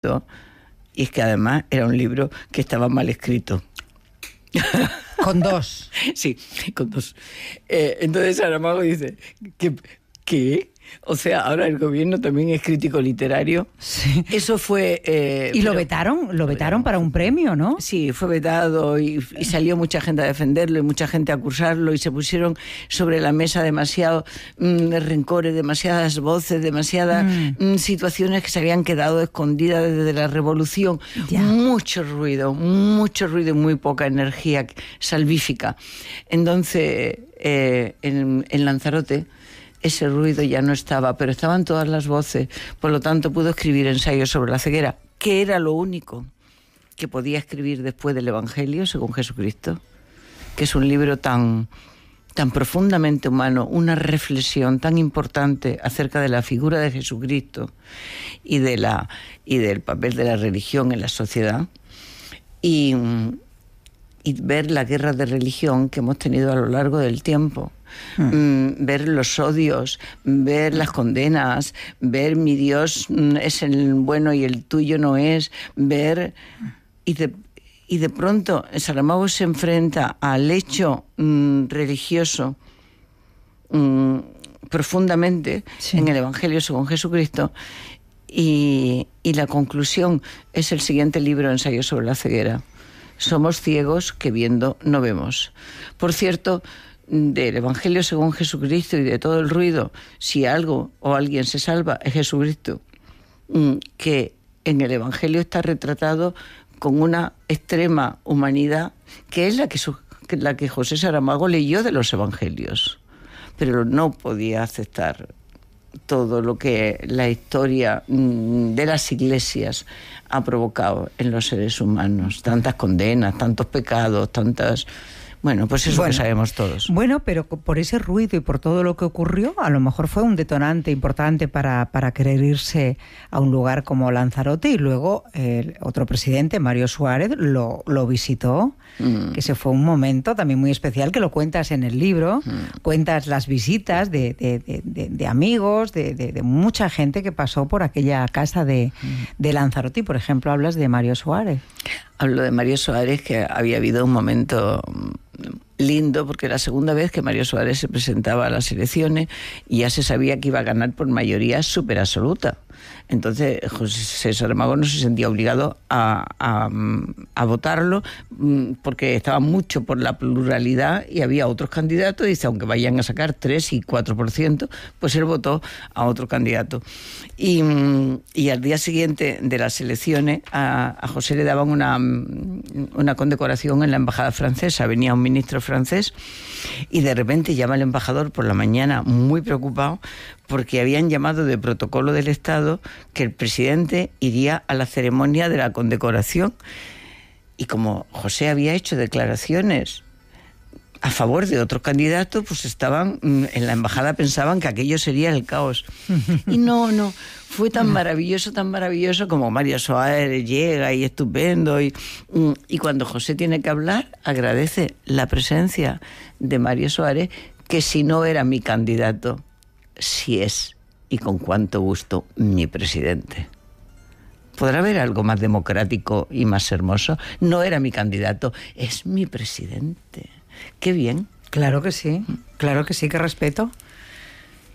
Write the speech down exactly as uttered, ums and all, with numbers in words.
Y es que además era un libro que estaba mal escrito. Con dos. Sí, con dos. Eh, entonces Saramago dice, ¿qué? ¿qué? O sea, ahora el gobierno también es crítico literario. Sí. Eso fue... Eh, y lo vetaron, lo vetaron para un premio, ¿no? Sí, fue vetado y, y salió mucha gente a defenderlo y mucha gente a acusarlo y se pusieron sobre la mesa demasiado mmm, rencores, demasiadas voces, demasiadas mm. mmm, situaciones que se habían quedado escondidas desde la revolución. Ya. Mucho ruido, mucho ruido y muy poca energía salvífica. Entonces, eh, en, en Lanzarote, ese ruido ya no estaba, pero estaban todas las voces. Por lo tanto, pudo escribir ensayos sobre la ceguera, que era lo único que podía escribir después del Evangelio según Jesucristo, que es un libro tan, tan profundamente humano, una reflexión tan importante acerca de la figura de Jesucristo y, de la, y del papel de la religión en la sociedad. Y, y ver la guerra de religión que hemos tenido a lo largo del tiempo. Mm. Ver los odios, ver las condenas, ver mi Dios es el bueno y el tuyo no es, ver y de, y de pronto Saramago se enfrenta al hecho mm, religioso mm, profundamente sí. en el Evangelio según Jesucristo y, y la conclusión es el siguiente libro, Ensayo sobre la ceguera. Somos ciegos que viendo no vemos. Por cierto, del Evangelio según Jesucristo y de todo el ruido, si algo o alguien se salva es Jesucristo, que en el Evangelio está retratado con una extrema humanidad que es la que, su, la que José Saramago leyó de los Evangelios, pero no podía aceptar todo lo que la historia de las iglesias ha provocado en los seres humanos, tantas condenas, tantos pecados, tantas... Bueno, pues eso bueno, que sabemos todos. Bueno, pero por ese ruido y por todo lo que ocurrió, a lo mejor fue un detonante importante para, para querer irse a un lugar como Lanzarote y luego el otro presidente, Mario Suárez, lo, lo visitó, mm. que ese fue un momento también muy especial que lo cuentas en el libro, mm. cuentas las visitas de, de, de, de, de amigos, de, de, de mucha gente que pasó por aquella casa de, mm. de Lanzarote y, por ejemplo, hablas de Mario Suárez. Hablo de Mario Suárez, que había habido un momento lindo, porque la segunda vez que Mario Suárez se presentaba a las elecciones y ya se sabía que iba a ganar por mayoría súper absoluta. Entonces José Saramago no se sentía obligado a, a, a votarlo porque estaba mucho por la pluralidad y había otros candidatos y dice, aunque vayan a sacar tres y cuatro por ciento, pues él votó a otro candidato. Y, y al día siguiente de las elecciones a, a José le daban una, una condecoración en la embajada francesa. Venía un ministro francés y de repente llama el embajador por la mañana muy preocupado porque habían llamado de protocolo del Estado que el presidente iría a la ceremonia de la condecoración. Y como José había hecho declaraciones a favor de otro candidato, pues estaban en la embajada, pensaban que aquello sería el caos. Y no, no, fue tan maravilloso, tan maravilloso como Mario Suárez llega y estupendo. Y, y cuando José tiene que hablar, agradece la presencia de Mario Suárez, que si no era mi candidato, si es, y con cuánto gusto, mi presidente. ¿Podrá haber algo más democrático y más hermoso? No era mi candidato, es mi presidente. ¡Qué bien! Claro que sí, claro que sí, qué respeto.